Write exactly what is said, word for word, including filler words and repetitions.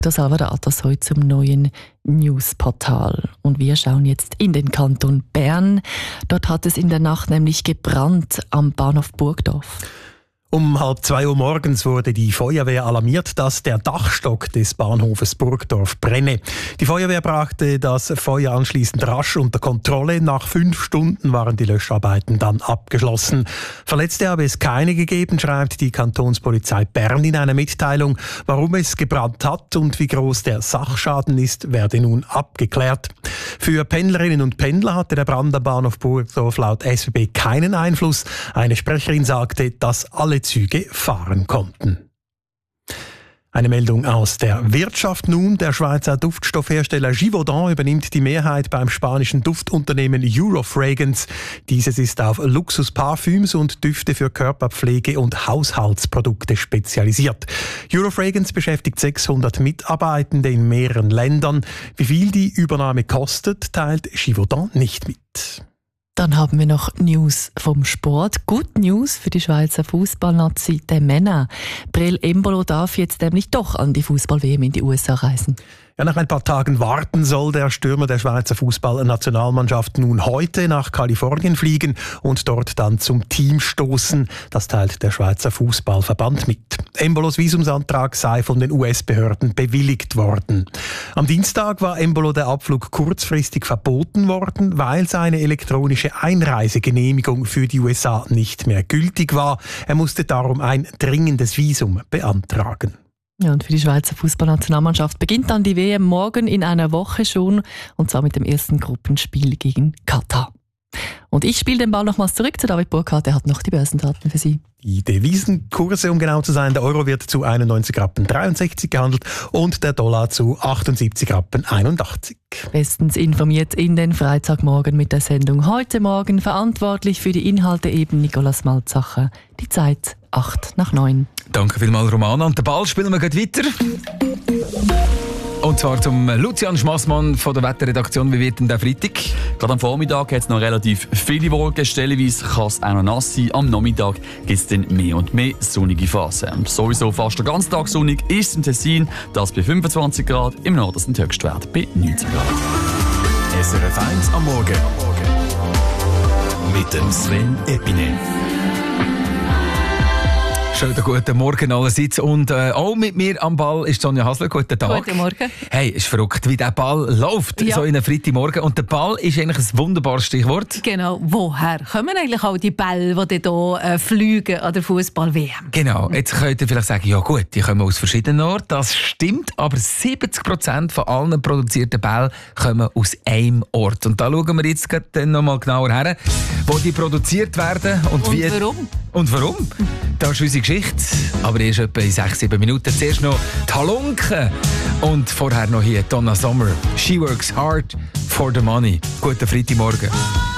Der Salvador heute zum neuen Newsportal. Und wir schauen jetzt in den Kanton Bern. Dort hat es in der Nacht nämlich gebrannt am Bahnhof Burgdorf. Um halb zwei Uhr morgens wurde die Feuerwehr alarmiert, dass der Dachstock des Bahnhofes Burgdorf brenne. Die Feuerwehr brachte das Feuer anschließend rasch unter Kontrolle. Nach fünf Stunden waren die Löscharbeiten dann abgeschlossen. Verletzte habe es keine gegeben, schreibt die Kantonspolizei Bern in einer Mitteilung. Warum es gebrannt hat und wie groß der Sachschaden ist, werde nun abgeklärt. Für Pendlerinnen und Pendler hatte der Brand am Bahnhof Burgdorf laut S B B keinen Einfluss. Eine Sprecherin sagte, dass alle Züge fahren konnten. Eine Meldung aus der Wirtschaft nun. Der Schweizer Duftstoffhersteller Givaudan übernimmt die Mehrheit beim spanischen Duftunternehmen Eurofragrance. Dieses ist auf Luxusparfüms und Düfte für Körperpflege und Haushaltsprodukte spezialisiert. Eurofragrance beschäftigt sechshundert Mitarbeitende in mehreren Ländern. Wie viel die Übernahme kostet, teilt Givaudan nicht mit. Dann haben wir noch News vom Sport. Good News für die Schweizer Fußballnazi der Männer. Breel Embolo darf jetzt nämlich doch an die Fußball-W M in die U S A reisen. Ja, nach ein paar Tagen warten soll der Stürmer der Schweizer Fußballnationalmannschaft nun heute nach Kalifornien fliegen und dort dann zum Team stoßen. Das teilt der Schweizer Fußballverband mit. Embolos Visumsantrag sei von den U S-Behörden bewilligt worden. Am Dienstag war Embolo der Abflug kurzfristig verboten worden, weil seine elektronische Einreisegenehmigung für die U S A nicht mehr gültig war. Er musste darum ein dringendes Visum beantragen. Ja, und für die Schweizer Fußballnationalmannschaft beginnt dann die W M morgen in einer Woche schon, und zwar mit dem ersten Gruppenspiel gegen Katar. Und ich spiele den Ball nochmals zurück zu David Burkhardt, der hat noch die Börsendaten für Sie. Die Devisenkurse, um genau zu sein, der Euro wird zu einundneunzig Rappen dreiundsechzig gehandelt und der Dollar zu achtundsiebzig Rappen einundachtzig. Bestens informiert in den Freitagmorgen mit der Sendung heute Morgen. Verantwortlich für die Inhalte eben Nicolas Malzacher. Die Zeit acht nach neun. Danke vielmals, Romana. Und den Ball spielen wir gleich weiter. Und zwar zum Lucian Schmassmann von der Wetterredaktion. Wie wird denn der Freitag? Gerade am Vormittag hat es noch relativ viele Wolken. Stellenweise kann es auch noch nass sein. Am Nachmittag gibt es dann mehr und mehr sonnige Phasen. Sowieso fast den ganzen Tag sonnig ist es im Tessin. Das bei fünfundzwanzig Grad. Im Norden sind die Höchstwerte bei neunzehn Grad. S R F eins am Morgen. Mit dem Sven Epine. Schönen guten Morgen allerseits. Und äh, auch mit mir am Ball ist Sonja Hasler. Guten Tag. Guten Morgen. Hey, ist verrückt, wie der Ball läuft, Ja. so in einem Freitagmorgen. Und der Ball ist eigentlich ein wunderbares Stichwort. Genau, woher kommen eigentlich all die Bälle, die hier äh, fliegen an der Fußball-W M? Genau, jetzt könnt ihr vielleicht sagen, ja gut, die kommen aus verschiedenen Orten. Das stimmt, aber siebzig Prozent von allen produzierten Bällen kommen aus einem Ort. Und da schauen wir jetzt gerade noch mal genauer her, wo die produziert werden und, Und wie. warum? Und warum? Das ist unsere Geschichte. Aber erst etwa in sechs, sieben Minuten. Zuerst noch die Halunken. Und vorher noch hier Donna Summer. She works hard for the money. Guten Freitagmorgen.